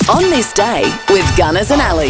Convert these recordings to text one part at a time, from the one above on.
On This Day with Gunners and Ali.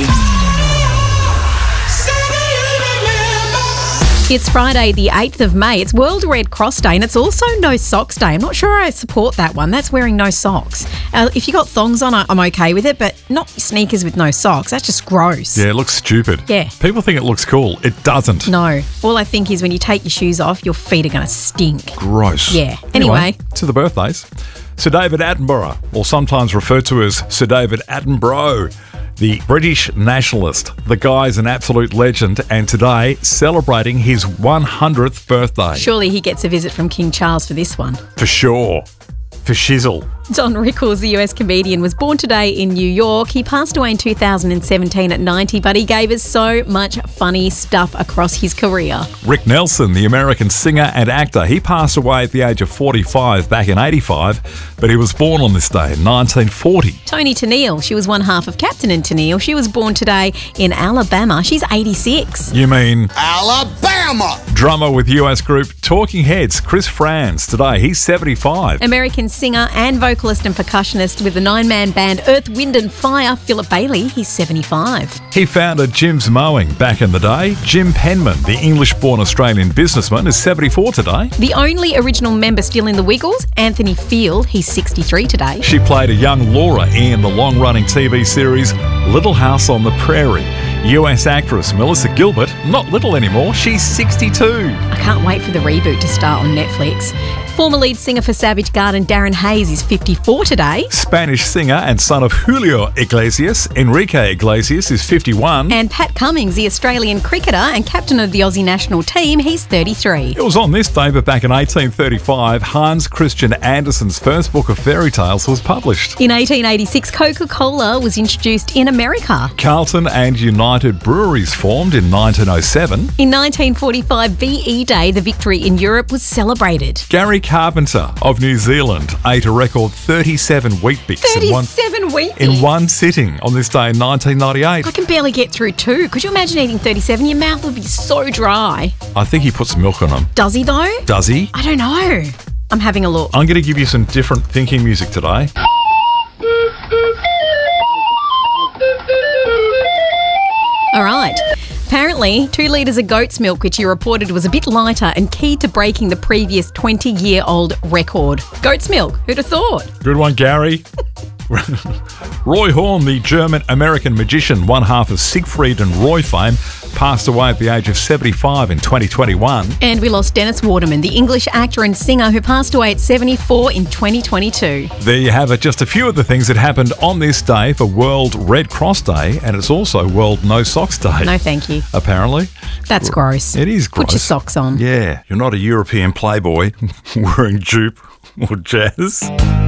It's Friday the 8th of May. It's World Red Cross Day and it's also No Socks Day. I'm not sure I support that one. That's wearing no socks. If you got thongs on, I'm okay with it, but not sneakers with no socks. That's just gross. Yeah, it looks stupid. Yeah. People think it looks cool. It doesn't. No. All I think is when you take your shoes off, your feet are going to stink. Gross. Yeah. Anyway. To the birthdays. Sir David Attenborough, or sometimes referred to as Sir David Attenborough, the British nationalist. The guy's an absolute legend, and today celebrating his 100th birthday. Surely he gets a visit from King Charles for this one. For sure. For shizzle. Don Rickles, the US comedian, was born today in New York. He passed away in 2017 at 90, but he gave us so much funny stuff across his career. Rick Nelson, the American singer and actor, he passed away at the age of 45 back in 85, but he was born on this day in 1940. Toni Tennille, she was one half of Captain and Tennille. She was born today in Alabama. She's 86. You mean Alabama? Drummer with US group Talking Heads, Chris Frantz, today he's 75. American singer and vocalist and percussionist with the nine-man band Earth, Wind and Fire, Philip Bailey, he's 75. He founded Jim's Mowing back in the day. Jim Penman, the English-born Australian businessman, is 74 today. The only original member still in the Wiggles, Anthony Field, he's 63 today. She played a young Laura in the long-running TV series Little House on the Prairie. US actress Melissa Gilbert, not little anymore, she's 62. I can't wait for the reboot to start on Netflix. Former lead singer for Savage Garden, Darren Hayes, is 54 today. Spanish singer and son of Julio Iglesias, Enrique Iglesias, is 51. And Pat Cummins, the Australian cricketer and captain of the Aussie national team, he's 33. It was on this day, but back in 1835, Hans Christian Andersen's first book of fairy tales was published. In 1886, Coca-Cola was introduced in America. Carlton and United Breweries formed in 1907. In 1945, VE Day, the victory in Europe, was celebrated. Gary Carpenter of New Zealand ate a record 37 Weet-Bix in one sitting on this day in 1998. I can barely get through two. Could you imagine eating 37? Your mouth would be so dry. I think he puts milk on them. Does he though? Does he? I don't know. I'm having a look. I'm going to give you some different thinking music today. All right. Apparently, 2 litres of goat's milk, which you reported was a bit lighter and key to breaking the previous 20-year-old record. Goat's milk, who'd have thought? Good one, Gary. Roy Horn, the German-American magician, one half of Siegfried and Roy fame, passed away at the age of 75 in 2021. And we lost Dennis Waterman, the English actor and singer who passed away at 74 in 2022. There you have it, just a few of the things that happened on this day for World Red Cross Day, and it's also World No Socks Day. No, thank you. Apparently. That's gross. It is gross. Put your socks on. Yeah, you're not a European playboy wearing jupe or jazz.